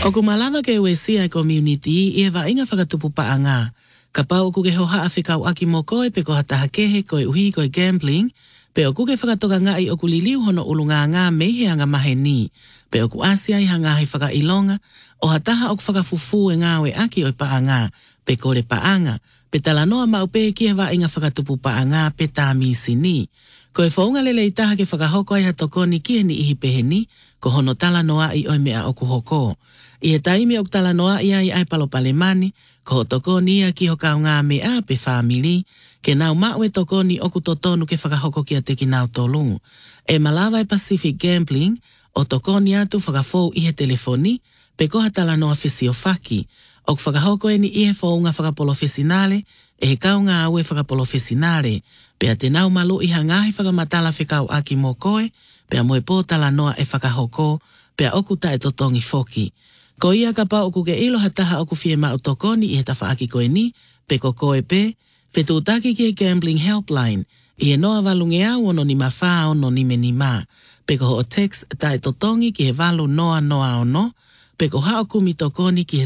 O kumalawa ke wesia community ia va inga whakatupu paanga. Ka pau ku ke hoha awhikau aki mo koe pe ko hataha kehe koe uhi koe gambling, pe o ku ke whakatoka ngai o ku liliu hono ulunga ngā mehe anga mahe ni, pe o ku asia i hanga hi whakailonga, o hataha o ku whakafufu e ngāwe aki o paanga, pe kore paanga, pe talanoa maupe kia va inga whakatupu paanga pe tā misi ni. Koe whaunga lele i taha ke whakahoko ai hatokoni kia ni ihi peheni, ko hono talanoa i oi mea o ku hoko. I he taimi o talanoa ia i ai palopale mani, ko ho tokoni ia ki ho kau ngā mea pe whamili, ke nau maue tokoni o ku totonu ke whakahoko kia te ki nau tolu. E malawa e Pacific Gambling, o tokoni atu whakafou i he telefoni, pe koha talanoa whesio whaki, o ku whakahoko e ni i he whaunga whakapolofesinale, e he kau ngā aue whakapolofesinale, pe a te nau malu i hangahi whakamatala whikau aki mo koe, pe a moe pō talanoa e whakahoko, pe a oku ta e totongi foki. Ko ia ka pa oku ke ilo hataha oku fie ma utokoni i he tafa aki koe ni, pe ko koe pe, pe tūtaki ki e gambling helpline, i e noa valunge au ono ni mawha ono ni me ni ma, pe ko ho text ta e totongi ki he valu noa noa ono, pe ko hao kumi tokoni ki he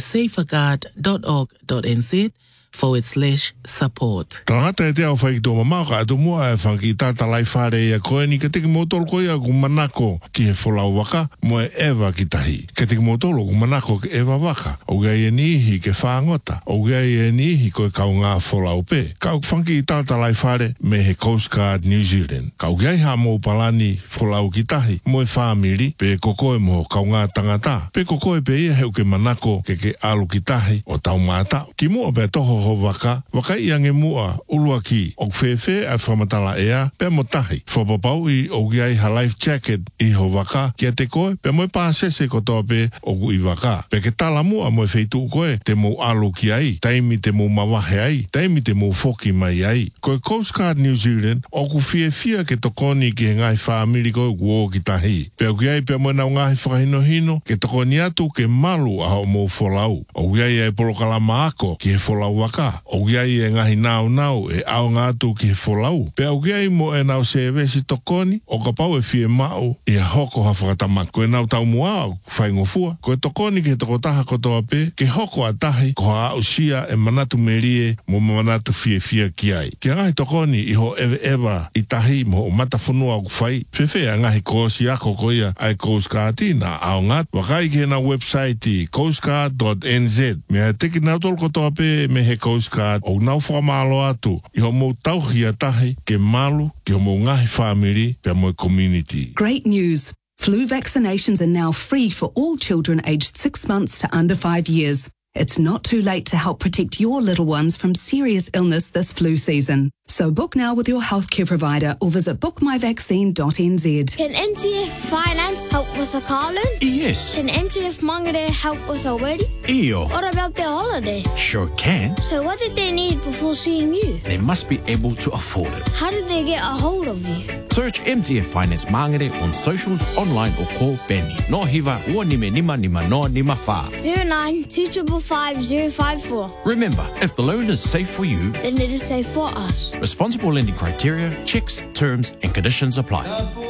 saferguard.org.nz/support. Tangata e te au whai ki tō mamau ka atu mua e whanki tāta lai whare ia koe ni ka teki motolo koe a ku manako ki he wholau waka mo e ewa ki tahi. Ka teki motolo ku manako ki ewa waka. O gai e nihi ke whaangota. O gai e nihi koe kau ngā wholau pe. Kau whanki tāta lai whare me he Coast Guard New Zealand. Kau gai ha mo palani wholau ki tahi mo e whamiri pe kokoe mo kau ngā tangata. Pe kokoe pe ia heu ke manako ke alu ki tahi o tau mātau. Ki mua pe toho ho waka iange mua ulua ki o whewhe a whamatala ea pe mo tahi. Whapapau i o giai ha life jacket i ho waka kia te koe pe mo e pāsese ko toa pe o gu i waka. Pe ke tala mua mo e wheitu koe te mo alu ki ai, taimi te mo mawahe ai, taimi te mo foki mai ai. Koe Coast Guard New Zealand o ku whia ke tokoni ki he ngai whaamiri koe guo ki tahi. Pe o giai pe mo nau ngai whakahino ke tokoni atu ke malu a ho mo wholau. O giai e polokalama ako ki he wholau waka. O giai e ngahi nau e au ngātu ki he wholau. Pe au giai mo e nau se vesi tokoni, o ka pau e fie mau i a hoko ha whakatamak. Ko e nau tau mua o whai ngofua. Ko e tokoni ki he tokotaha kotoa pe, ke hoko a tahi, ko ha au sia e manatu merie mo manatu fie ki ai. Ke ngahi tokoni i ho ewa i tahi mo o matafunua o whai. Whewhe a ngahi kōsi ako ko ia ai Coast Guard na au ngat. Wakai ki he na website i coastguard.nz. Mea teki nau tol kotoa pe me he Coast Guard o nau whamalo atu i ho mou tauhi a tahi ke malu ki ho mou ngahi whamiri pe mo community. Great news. Flu vaccinations are now free for all children aged 6 months to under 5 years. It's not too late to help protect your little ones from serious illness this flu season. So book now with your healthcare provider or visit bookmyvaccine.nz. Can MTF Finance help with a car loan? Yes. Can MTF Mangere help with a wedding? Iyo. What about their holiday? Sure can. So what did they need before seeing you? They must be able to afford it. How did they get a hold of you? Search MTF Finance Mangere on socials, online or call Benny. No hiva, ua nime nima no nima wha. 09-255-054. Remember, if the loan is safe for you, Then it is safe for us. responsible lending criteria, checks, terms and conditions apply.